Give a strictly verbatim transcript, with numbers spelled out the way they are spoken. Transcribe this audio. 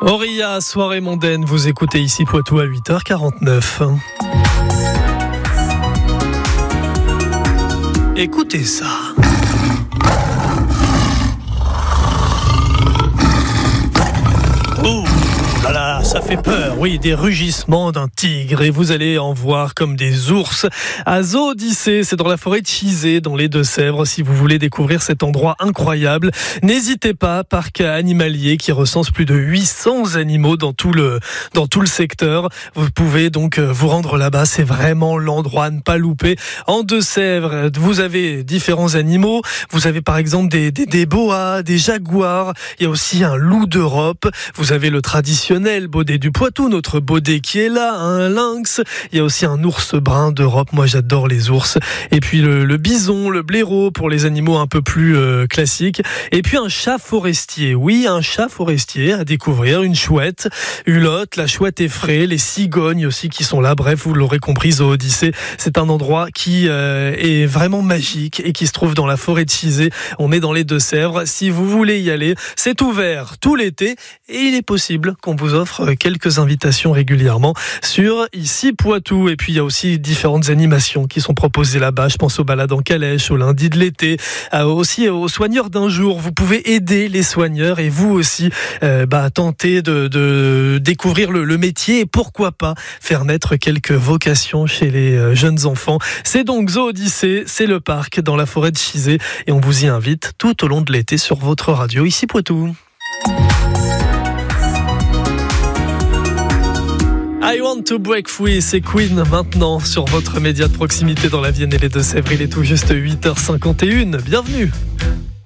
Auria, soirée mondaine, vous écoutez ici Poitou à huit heures quarante-neuf. Écoutez ça. Oh là là, ça fait peur, oui, des rugissements d'un tigre, et vous allez en voir comme des ours à Zoo-Odyssée, c'est dans la forêt de Chizé, dans les Deux-Sèvres. Si vous voulez découvrir cet endroit incroyable, n'hésitez pas, parc animalier qui recense plus de huit cents animaux dans tout le, dans tout le secteur. Vous pouvez donc vous rendre là-bas, c'est vraiment l'endroit à ne pas louper. En Deux-Sèvres, vous avez différents animaux, vous avez par exemple des, des, des boas, des jaguars, il y a aussi un loup d'Europe, vous avez le traditionnel baudet du Poitou, notre baudet qui est là, un lynx, il y a aussi un ours brun d'Europe, moi j'adore les ours, et puis le, le bison, le blaireau pour les animaux un peu plus euh, classiques, et puis un chat forestier, oui un chat forestier à découvrir, une chouette, Hulotte, la chouette effraie, les cigognes aussi qui sont là, bref vous l'aurez compris, Zoo-Odyssée, c'est un endroit qui euh, est vraiment magique et qui se trouve dans la forêt de Chizé, on est dans les Deux-Sèvres, si vous voulez y aller, c'est ouvert tout l'été et il est possible qu'on vous offre quelques invitations régulièrement sur ici Poitou. Et puis il y a aussi différentes animations qui sont proposées là-bas. Je pense aux balades en calèche, au lundi de l'été, euh, aussi aux soigneurs d'un jour. Vous pouvez aider les soigneurs et vous aussi euh, bah, tenter de, de découvrir le, le métier et pourquoi pas faire naître quelques vocations chez les euh, jeunes enfants. C'est donc Zoo-Odyssée, c'est le parc dans la forêt de Chizé et on vous y invite tout au long de l'été sur votre radio ici Poitou. I want to break free, c'est Queen maintenant sur votre média de proximité dans la Vienne et les Deux-Sèvres. Il est tout juste huit heures cinquante et une. Bienvenue.